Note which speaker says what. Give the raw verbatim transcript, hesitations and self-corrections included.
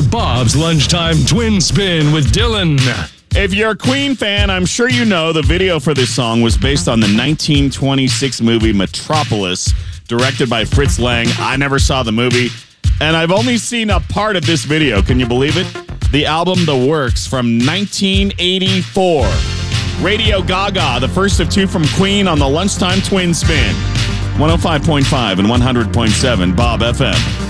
Speaker 1: Bob's Lunchtime Twin Spin with Dylan.
Speaker 2: If you're a Queen fan, I'm sure you know the video for this song was based on the nineteen twenty-six movie Metropolis, directed by Fritz Lang. I never saw the movie, and I've only seen a part of this video. Can you believe it? The album The Works from nineteen eighty-four. Radio Gaga, the first of two from Queen on the Lunchtime Twin Spin. one oh five point five and one hundred point seven Bob F M.